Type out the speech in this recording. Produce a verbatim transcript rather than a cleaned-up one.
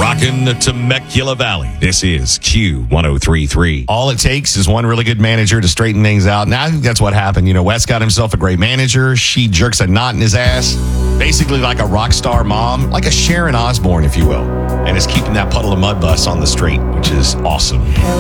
Rockin' to Temecula Valley. This is Q one oh three point three. All it takes is one really good manager to straighten things out. Now, I think that's what happened. You know, Wes got himself a great manager. She jerks a knot in his ass. Basically like a rock star mom, like a Sharon Osbourne, if you will. And is keeping that puddle of mud bus on the straight, which is awesome.